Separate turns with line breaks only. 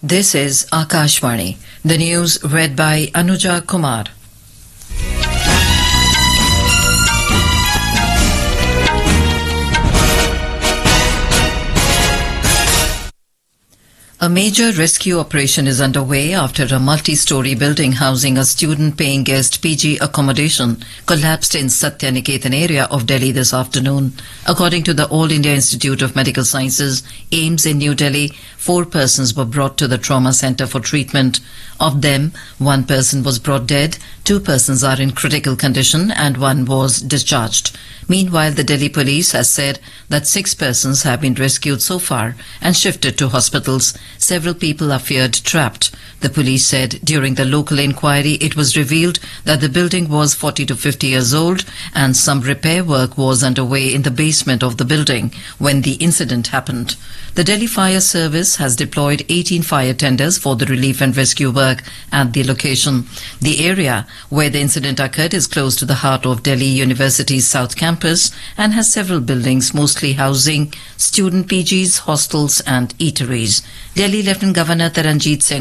This is Akashvani. The news read by Anuja Kumar. A major rescue operation is underway after a multi-story building housing a student-paying guest PG accommodation collapsed in Satya Niketan area of Delhi this afternoon. According to the All India Institute of Medical Sciences, AIIMS in New Delhi, 4 persons were brought to the trauma center for treatment. Of them, 1 person was brought dead, 2 persons are in critical condition and 1 was discharged. Meanwhile, the Delhi police has said that 6 persons have been rescued so far and shifted to hospitals. Several people are feared trapped. The police said during the local inquiry it was revealed that the building was 40 to 50 years old and some repair work was underway in the basement of the building when the incident happened. The Delhi Fire Service has deployed 18 fire tenders for the relief and rescue work at the location. The area where the incident occurred is close to the heart of Delhi University's South Campus and has several buildings mostly housing student PGs, hostels and eateries. Delhi Lieutenant Governor Taranjeet Singh